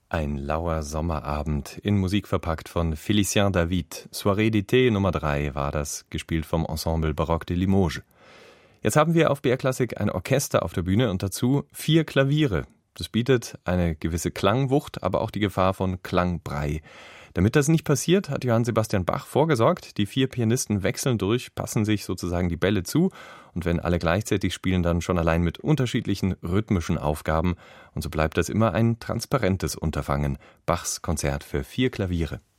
Ein lauer Sommerabend, in Musik verpackt von Félicien David. Soirée d'été Nummer 3 war das, gespielt vom Ensemble Baroque de Limoges. Jetzt haben wir auf BR Klassik ein Orchester auf der Bühne und dazu 4 Klaviere. Das bietet eine gewisse Klangwucht, aber auch die Gefahr von Klangbrei. Damit das nicht passiert, hat Johann Sebastian Bach vorgesorgt. Die 4 Pianisten wechseln durch, passen sich sozusagen die Bälle zu. Und wenn alle gleichzeitig spielen, dann schon allein mit unterschiedlichen rhythmischen Aufgaben. Und so bleibt das immer ein transparentes Unterfangen. Bachs Konzert für 4 Klaviere.